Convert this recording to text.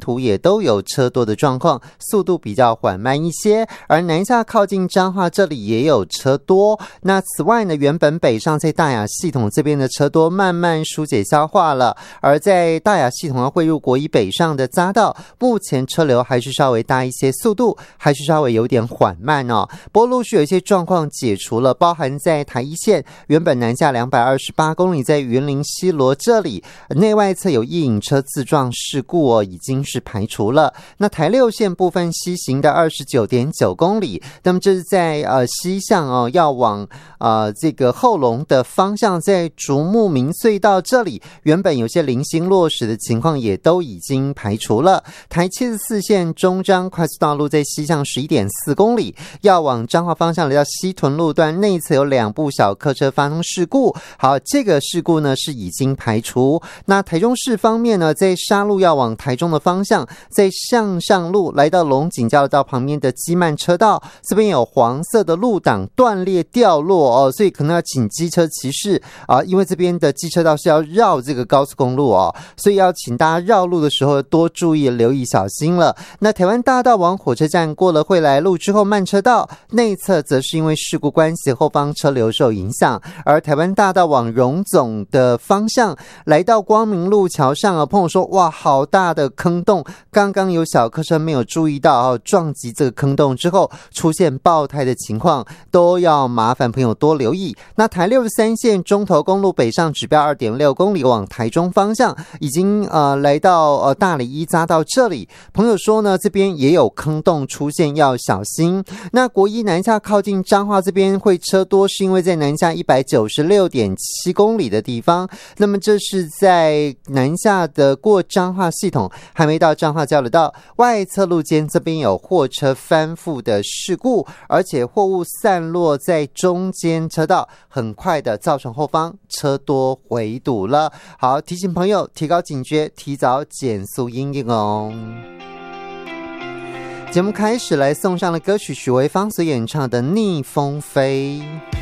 途也都有车多的状况，速度比较缓慢一些，而南下靠近彰化这里也有车多。那此外呢，原本北上在大雅系统这边的车多慢慢疏解消化了，而在大雅系统要汇入国一北上的匝道，目前车流还是稍微大一些，速度还是稍微有点缓慢哦。不过陆续有一些状况解除了，包含在台一线原本南下228公里，在云林西螺这里内外侧有一引车自撞事故哦，已经是排除了。那台六线部分西行的 29.9 公里，那么这是在西向哦，要往这个后龙的方向，在竹木明隧道这里原本有些零星落石的情况也都已经排除了。台74线中彰快速道路在西向 11.4 公里，要往彰化方向来到西屯路段内侧有2部小客车发生事故，好，这个事故呢是已经排除。那台中市方面呢，在沙路要往台中的方向，在向上路来到龙井交流道旁边的基曼车道，这边有黄色的路挡断裂掉落哦，所以可能要请机车骑士因为这边的机车道是要绕这个高速公路哦，所以要请大家绕路的时候多注意留意小心了。那台湾大道往火车站过了惠来路之后，慢车道内侧则是因为事故关系后方车流受影响，而台湾大道往荣总的方向来到光明路桥上朋友说哇好大的坑洞，刚刚有小客车没有注意到撞击这个坑洞之后出现爆胎的情况，都要麻烦朋友多留意。那台63线中投公路北上指标 2.6 公里往台中方向已经来到大里一匝道这里，朋友说呢这边也有坑洞出现，要小心。那国一南下靠近彰化这边会车多，是因为在南下 196.7 公里的地方，那么这是在南下的过彰化系统还没到彰化交流道外侧路肩，这边有货车翻覆的事故，而且货物散落在中间车道，很快的造成后方车多回堵了。好，提醒朋友提高警觉，提早减速因应哦。节目开始来送上了歌曲，许维芳所演唱的《逆风飞》。